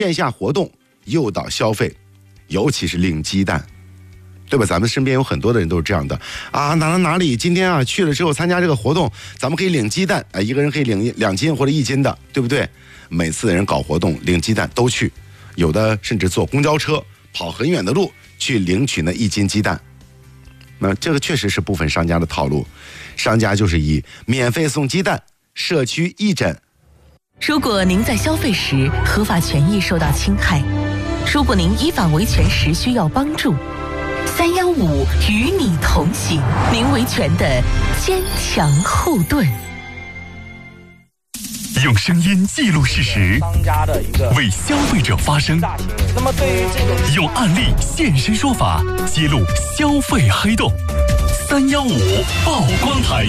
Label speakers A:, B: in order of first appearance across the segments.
A: 线下活动诱导消费，尤其是领鸡蛋，对吧？咱们身边有很多的人都是这样的啊，哪里今天啊去了之后参加这个活动，咱们可以领鸡蛋啊，一个人可以领2斤或者1斤的，对不对？每次人搞活动领鸡蛋都去，有的甚至坐公交车跑很远的路去领取那1斤鸡蛋。那这个确实是部分商家的套路，商家就是以免费送鸡蛋、社区义诊。
B: 如果您在消费时合法权益受到侵害，如果您依法维权时需要帮助，315与你同行，您维权的坚强后盾。
C: 用声音记录事实，为消费者发声。
D: 那么对于这个，
C: 用案例现身说法，揭露消费黑洞。315曝光台。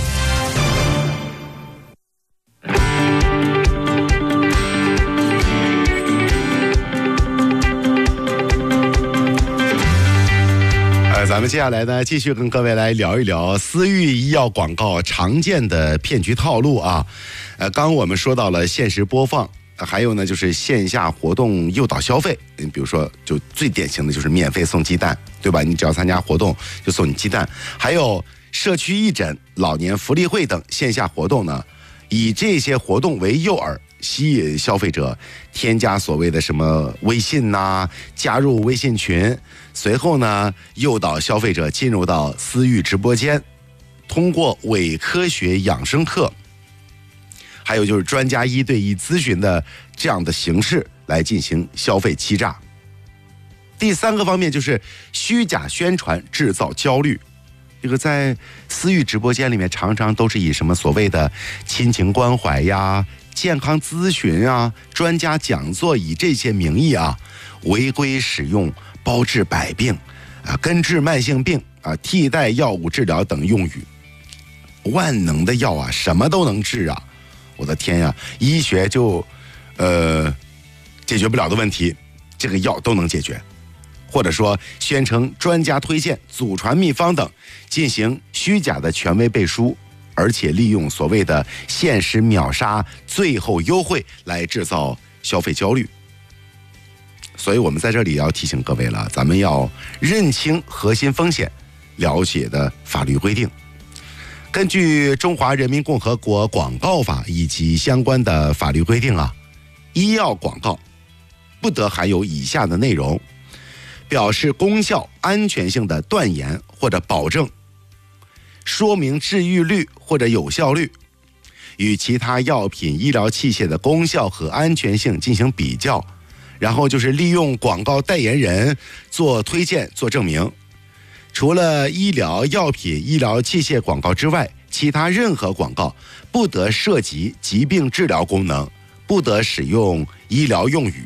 A: 咱们接下来呢，继续跟各位来聊一聊私域医药广告常见的骗局套路啊。刚我们说到了限时播放，还有呢就是线下活动诱导消费。比如说，就最典型的就是免费送鸡蛋，对吧？你只要参加活动就送你鸡蛋。还有社区义诊、老年福利会等线下活动呢，以这些活动为诱饵，吸引消费者添加所谓的什么微信呐，加入微信群，随后呢诱导消费者进入到私域直播间，通过伪科学养生课，还有就是专家1对1咨询的这样的形式来进行消费欺诈。第3个方面就是虚假宣传制造焦虑。这个在私域直播间里面常常都是以什么所谓的亲情关怀呀、健康咨询啊、专家讲座，以这些名义啊，违规使用包治百病啊、根治慢性病啊、替代药物治疗等用语。万能的药啊，什么都能治啊！我的天呀，医学就解决不了的问题，这个药都能解决。或者说宣称专家推荐、祖传秘方等，进行虚假的权威背书，而且利用所谓的限时秒杀、最后优惠来制造消费焦虑。所以我们在这里要提醒各位了，咱们要认清核心风险，了解的法律规定。根据《中华人民共和国广告法》以及相关的法律规定啊，医药广告不得含有以下的内容：表示功效、安全性的断言或者保证，说明治愈率或者有效率，与其他药品、医疗器械的功效和安全性进行比较，然后就是利用广告代言人做推荐、做证明。除了医疗药品、医疗器械广告之外，其他任何广告不得涉及疾病治疗功能，不得使用医疗用语。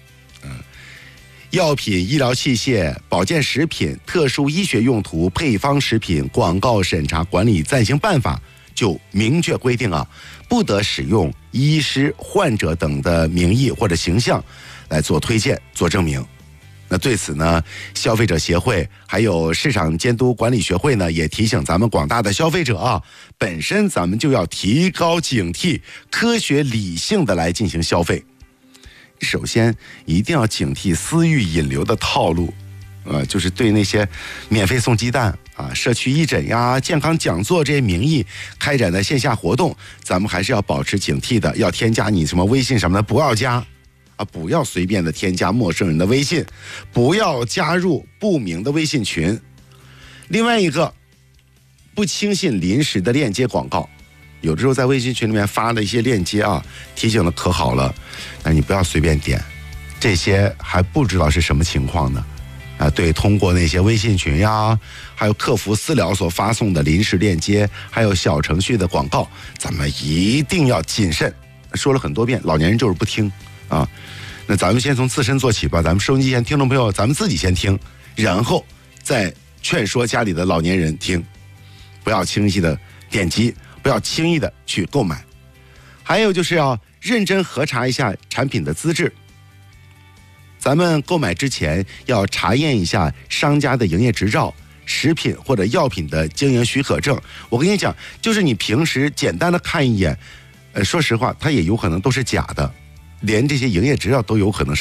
A: 药品、医疗器械、保健食品、特殊医学用途配方食品广告审查管理暂行办法就明确规定啊，不得使用医师、患者等的名义或者形象来做推荐、做证明。那对此呢，消费者协会还有市场监督管理学会呢，也提醒咱们广大的消费者啊，本身咱们就要提高警惕，科学理性的来进行消费。首先一定要警惕私域引流的套路，就是对那些免费送鸡蛋啊、社区义诊呀、健康讲座这些名义开展的线下活动，咱们还是要保持警惕的。要添加你什么微信什么的，不要加啊，不要随便的添加陌生人的微信，不要加入不明的微信群。另外一个，不轻信临时的链接广告。有的时候在微信群里面发的一些链接啊，提醒的可好了，但你不要随便点，这些还不知道是什么情况呢。对，通过那些微信群呀，还有客服私聊所发送的临时链接，还有小程序的广告，咱们一定要谨慎。说了很多遍，老年人就是不听啊。那咱们先从自身做起吧，咱们收音机前听众朋友，咱们自己先听，然后再劝说家里的老年人听，不要轻易的点击，不要轻易的去购买。还有就是要认真核查一下产品的资质，咱们购买之前要查验一下商家的营业执照、食品或者药品的经营许可证。我跟你讲，就是你平时简单的看一眼，说实话，它也有可能都是假的，连这些营业执照都有可能是